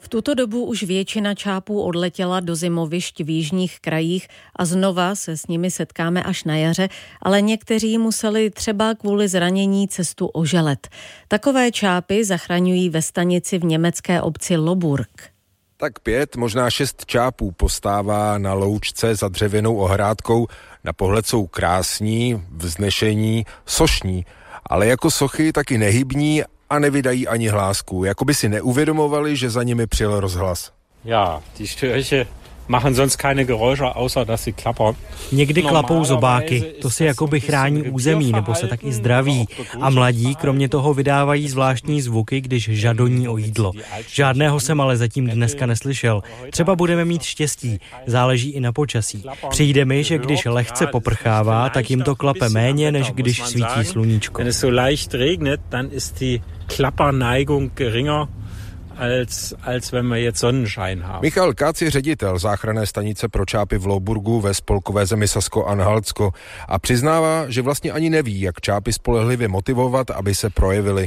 V tuto dobu už většina čápů odletěla do zimovišť v jižních krajích a znova se s nimi setkáme až na jaře, ale někteří museli třeba kvůli zranění cestu oželet. Takové čápy zachraňují ve stanici v německé obci Loburg. Tak 5, možná 6 čápů postává na loučce za dřevěnou ohrádkou. Na pohled jsou krásní, vznešení, sošní, ale jako sochy taky nehybní a nevydají ani hlásku, jako by si neuvědomovali, že za nimi přijel rozhlas. Ja, die Störche machen sonst keine Geräusche, außer dass sie klappern. Někdy klapou zobáky, to si jakoby chrání území, nebo se tak i zdraví. A mladí kromě toho vydávají zvláštní zvuky, když žadoní o jídlo. Žádného jsem ale zatím dneska neslyšel. Třeba budeme mít štěstí, záleží i na počasí. Přijde mi, že když lehce poprchává, tak jim to klape méně, než když svítí sluníčko. Wenn es so leicht regnet, dann ist die Klapperneigung geringer, als wenn wir jetzt Sonnenschein haben. Michal Kác je ředitel záchranné stanice pro čápy v Louburgu ve spolkové zemi Sasko-Anhaltsko a přiznává, že vlastně ani neví, jak čápy spolehlivě motivovat, aby se projevily.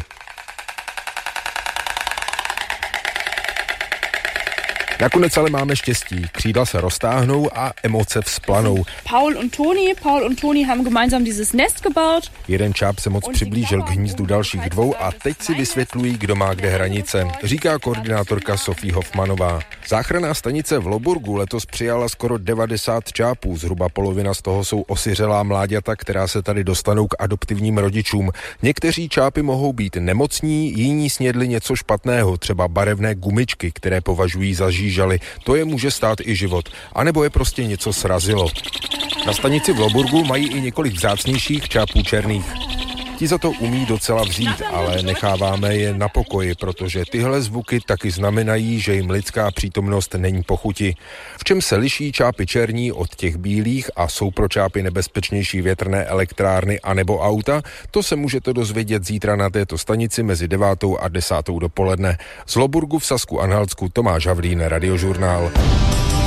Nakonec ale máme štěstí. Křídla se roztáhnou a emoce vzplanou. Paul und Toni haben gemeinsam dieses Nest gebaut. Jeden čáp se moc přiblížil k hnízdu dalších 2 a teď si vysvětlují, kdo má kde hranice, říká koordinátorka Sofie Hofmanová. Záchranná stanice v Louburgu letos přijala skoro 90 čápů, zhruba polovina z toho jsou osiřelá mláďata, která se tady dostanou k adoptivním rodičům. Někteří čápy mohou být nemocní, jiní snědli něco špatného, třeba barevné gumičky, které považují za žížaly. To je může stát i život. A nebo je prostě něco srazilo. Na stanici v Louburgu mají i několik vzácnějších čápů černých. Ti za to umí docela vřít, ale necháváme je na pokoji, protože tyhle zvuky taky znamenají, že jim lidská přítomnost není po chuti. V čem se liší čápy černí od těch bílých a jsou pro čápy nebezpečnější větrné elektrárny anebo auta, to se můžete dozvědět zítra na této stanici mezi 9. a 10. dopoledne. Z Louburgu v Sasku-Anhaltsku Tomáš Havlín, Radiožurnál.